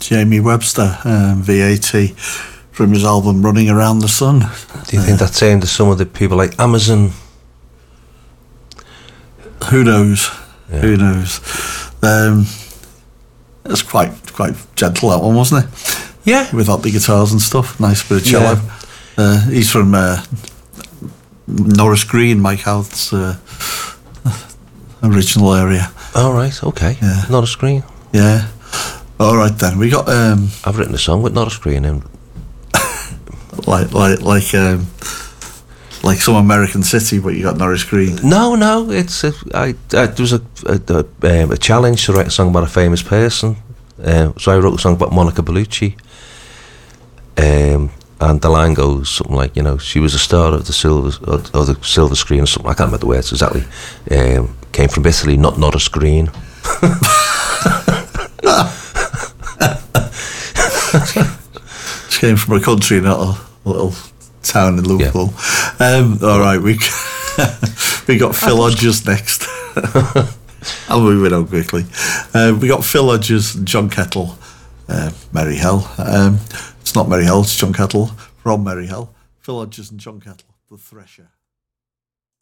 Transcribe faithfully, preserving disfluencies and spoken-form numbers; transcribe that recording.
Jamie Webster, um, V A T, from his album Running Around the Sun. Do you think uh, that's aimed at some of the people like Amazon? Who knows? Yeah. Who knows? Um, it's quite quite gentle, that one, wasn't it? Yeah. Without the guitars and stuff. Nice bit of cello. Yeah. Uh, he's from uh, Norris Green, Mike Houth's uh, original area. All right, okay. Yeah. Norris Green. Yeah. All right then. We got. Um, I've written a song with Norris Green in. like like like um, like some American city, but you got Norris Green. No, no. It's a, I, I there was a a, a, um, a challenge to write a song about a famous person. Uh, so I wrote a song about Monica Bellucci. Um, and the line goes something like, you know, she was a star of the silver or, or the silver screen or something. I can't remember the words exactly. Um, came from Italy, not Norris Green. She came from a country, not a little town in Liverpool. Yeah. Um, all right, we we got Phil Hodges next. I'll move it on quickly. Uh, we got Phil Hodges and John Kettle, uh, Merry Hell. Um, it's not Merry Hell, it's John Kettle from Merry Hell. Phil Hodges and John Kettle, The Thresher.